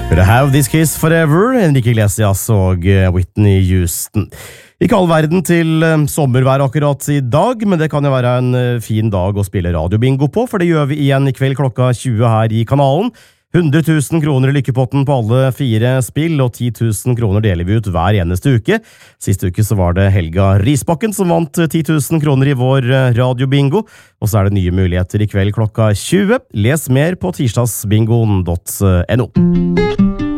To Have This Kiss Forever, Enrique Iglesias og Whitney Houston. Ikke all verden til sommervær akkurat i dag, men det kan jo være en fin dag å spille radiobingo på, for det gjør vi igjen i kveld klokka 20 her i kanalen. 100 000 kroner i lykkepotten på alle 4 spill, og 10 000 kroner deler vi ut hver eneste uke. Siste uke så var det Helga Risbakken som vant 10 000 kroner i vår radiobingo, og så er det nye muligheter i kveld klokka 20. Les mer på tirsdagsbingoen.no.